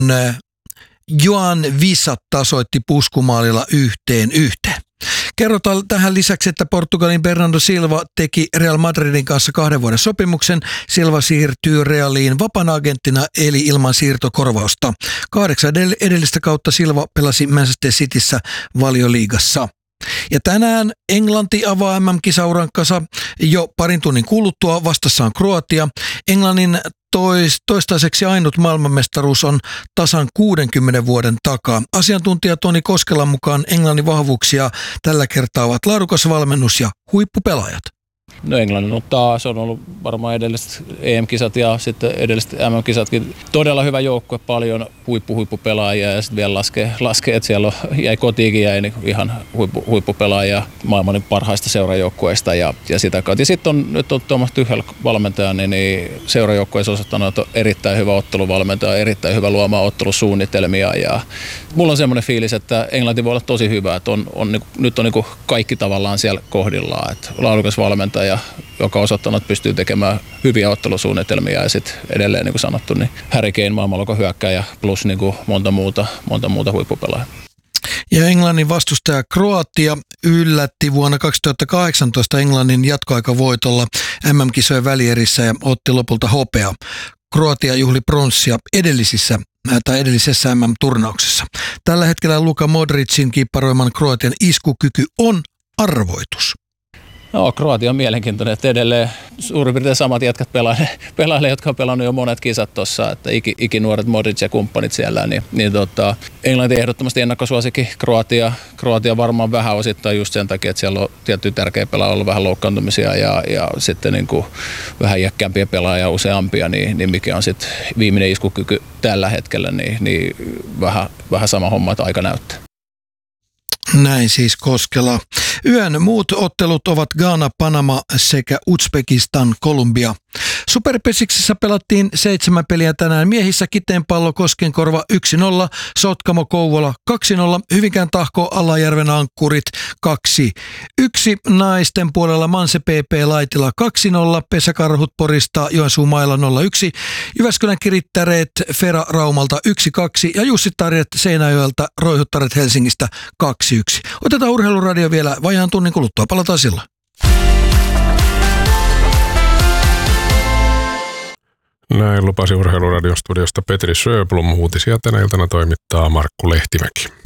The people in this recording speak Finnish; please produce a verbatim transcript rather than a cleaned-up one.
Joan Vissat tasoitti puskumaalilla yhteen yhteen. Kerrotaan tähän lisäksi, että Portugalin Bernardo Silva teki Real Madridin kanssa kahden vuoden sopimuksen. Silva siirtyy Realiin vapaana agenttina eli ilman siirtokorvausta. Kahdeksan edellistä kautta Silva pelasi Manchester Cityssä Valioliigassa. Ja tänään Englanti avaa M M-kisaurankansa jo parin tunnin kuluttua. Vastassa on Kroatia. Englannin tois, toistaiseksi ainut maailmanmestaruus on tasan kuudenkymmenen vuoden takaa. Asiantuntija Toni Koskelan mukaan Englannin vahvuuksia tällä kertaa ovat laadukas valmennus ja huippupelaajat. No Englannin on taas, on ollut varmaan edelliset E M-kisat ja sitten edelliset M M-kisatkin. Todella hyvä joukkue, paljon huippu-huippupelaajia ja sitten vielä laskee, laskee että siellä on, jäi kotiinkin jäi niin ihan huippu, huippupelaajia maailman parhaista seurajoukkueista ja, ja sitä kautta. Ja sitten on nyt on Thomas Tuchel valmentaja, niin, niin seurajoukkueessa osoittanut, että on erittäin hyvä otteluvalmentaja, erittäin hyvä luomaan ottelusuunnitelmia ja mulla on semmoinen fiilis, että Englanti voi olla tosi hyvä, että on, on, niin, nyt on niin kaikki tavallaan siellä kohdillaan, että laadukas valmentaja, joka on osoittanut, että pystyy tekemään hyviä ottelusuunnitelmia ja sitten edelleen niin kuin sanottu, niin Harry Kane maailmanluokan hyökkääjä plus niin kuin monta muuta, monta muuta huippupelaajaa. Ja Englannin vastustaja Kroatia yllätti vuonna kaksituhattakahdeksantoista Englannin jatkoaikavoitolla M M-kisojen välierissä ja otti lopulta hopeaa. Kroatia juhli pronssia edellisissä tai edellisessä M M-turnauksessa. Tällä hetkellä Luka Modricin kipparoiman Kroatian iskukyky on arvoitus. No, Kroatia on mielenkiintoinen, että edelleen suurin piirtein samat jätkät pelailee, pelailee jotka on pelannut jo monet kisat tuossa, että iki, ikinuoret Modric ja kumppanit siellä, niin, niin tota, Englanti ehdottomasti ennakkosuosikin Kroatia, Kroatia varmaan vähän osittain just sen takia, että siellä on tiettyjä tärkeä pelaaja ollut vähän loukkaantumisia ja, ja sitten niin kuin vähän iäkkäämpiä pelaajia useampia, niin, niin mikä on sitten viimeinen iskukyky tällä hetkellä, niin, niin vähän, vähän sama homma, että aika näyttää. Näin siis Koskela. Yön muut ottelut ovat Ghana, Panama sekä Uzbekistan, Kolumbia. Superpesiksessä pelattiin seitsemän peliä tänään. Miehissä Kiteenpallo Koskenkorva yksi nolla, Sotkamo Kouvola kaksi nolla, Hyvinkään Tahko Alajärven Ankkurit kaksi yksi, naisten puolella Manse P P Laitila kaksi nolla, Pesäkarhut Porista Joensuu Maila nolla yksi, Jyväskylän Kirittäreet Fera Raumalta yksi kaksi ja Jussi Tarjet Seinäjoelta Roihuttaret Helsingistä kaksi yksi. Otetaan Urheiluradio vielä vajaan tunnin kuluttua. Palataan silloin. Näin lupasi Urheiluradion studiosta Petri Sjöblom. Uutisia tänä iltana toimittaa Markku Lehtimäki.